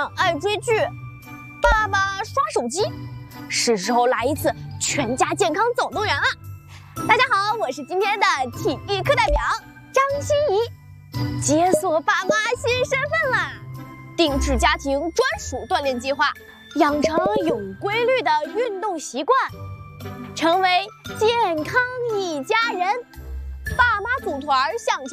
妈爱追剧，爸爸刷手机，是时候来一次全家健康总动员了。大家好，我是今天的体育课代表张欣怡，解锁爸妈新身份啦！定制家庭专属锻炼计划，养成有规律的运动习惯，成为健康一家人。爸妈组团向前